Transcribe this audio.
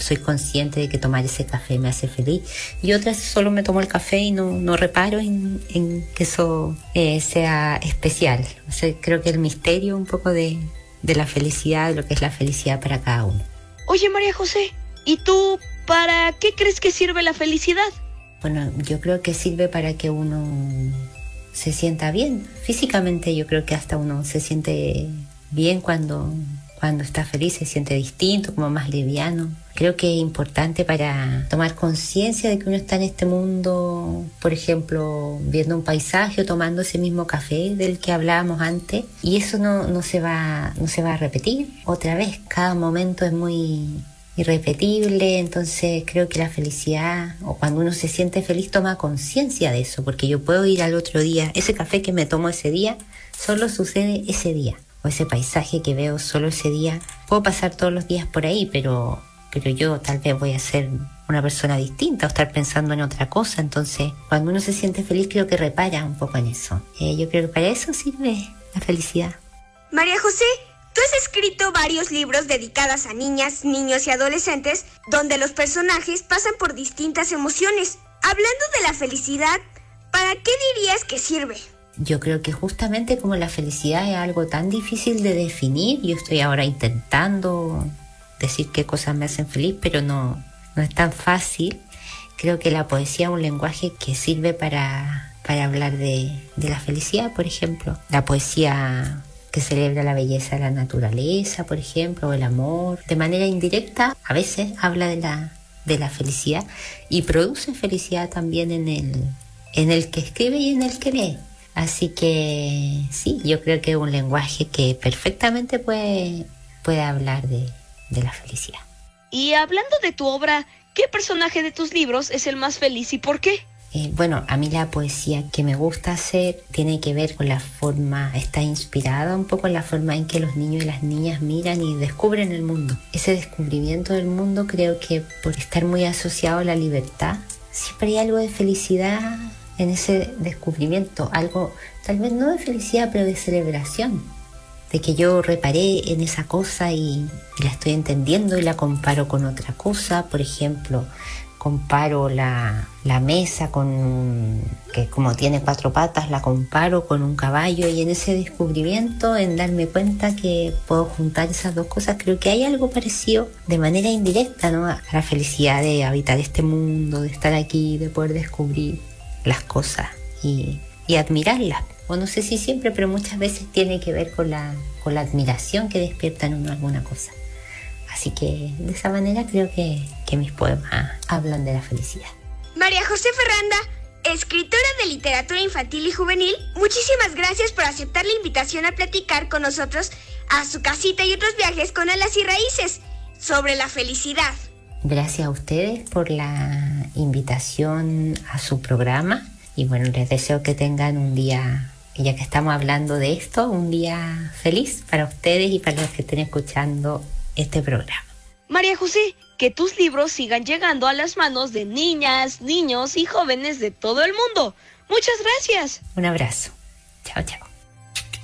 soy consciente de que tomar ese café me hace feliz, y otras solo me tomo el café y no reparo en que eso sea especial. O sea, creo que el misterio un poco de la felicidad, de lo que es la felicidad para cada uno. Oye, María José, ¿y tú para qué crees que sirve la felicidad? Bueno, yo creo que sirve para que uno se sienta bien. Físicamente yo creo que hasta uno se siente bien cuando está feliz, se siente distinto, como más liviano. Creo que es importante para tomar conciencia de que uno está en este mundo, por ejemplo, viendo un paisaje o tomando ese mismo café del que hablábamos antes, y eso no se va a repetir otra vez. Cada momento es muy irrepetible, entonces creo que la felicidad, o cuando uno se siente feliz, toma conciencia de eso, porque yo puedo ir al otro día, ese café que me tomo ese día, solo sucede ese día, o ese paisaje que veo solo ese día. Puedo pasar todos los días por ahí, pero yo tal vez voy a ser una persona distinta o estar pensando en otra cosa. Entonces, cuando uno se siente feliz, creo que repara un poco en eso. Yo creo que para eso sirve la felicidad. María José, tú has escrito varios libros dedicados a niñas, niños y adolescentes, donde los personajes pasan por distintas emociones. Hablando de la felicidad, ¿para qué dirías que sirve? Yo creo que justamente como la felicidad es algo tan difícil de definir, yo estoy ahora intentando decir qué cosas me hacen feliz, pero no es tan fácil. Creo que la poesía es un lenguaje que sirve para hablar de la felicidad, por ejemplo. La poesía que celebra la belleza de la naturaleza, por ejemplo, o el amor. De manera indirecta, a veces habla de la felicidad y produce felicidad también en el que escribe y en el que lee. Así que sí, yo creo que es un lenguaje que perfectamente puede hablar de la felicidad. Y hablando de tu obra, ¿qué personaje de tus libros es el más feliz y por qué? Bueno, a mí la poesía que me gusta hacer tiene que ver con la forma, está inspirada un poco en la forma en que los niños y las niñas miran y descubren el mundo. Ese descubrimiento del mundo, creo que por estar muy asociado a la libertad, siempre hay algo de felicidad en ese descubrimiento, algo tal vez no de felicidad, pero de celebración, de que yo reparé en esa cosa y la estoy entendiendo y la comparo con otra cosa. Por ejemplo, comparo la mesa que como tiene 4 patas, la comparo con un caballo, y en ese descubrimiento, en darme cuenta que puedo juntar esas dos cosas, creo que hay algo parecido de manera indirecta, ¿no?, a la felicidad de habitar este mundo, de estar aquí, de poder descubrir las cosas y admirarlas. O no sé si siempre, pero muchas veces tiene que ver con la admiración que despierta en uno alguna cosa. Así que de esa manera creo que mis poemas hablan de la felicidad. María José Ferranda, escritora de literatura infantil y juvenil, muchísimas gracias por aceptar la invitación a platicar con nosotros a su casita y otros viajes con alas y raíces sobre la felicidad. Gracias a ustedes por la invitación a su programa, y bueno, les deseo que tengan un día, ya que estamos hablando de esto, un día feliz para ustedes y para los que estén escuchando este programa. María José, que tus libros sigan llegando a las manos de niñas, niños y jóvenes de todo el mundo. Muchas gracias. Un abrazo. Chao, chao.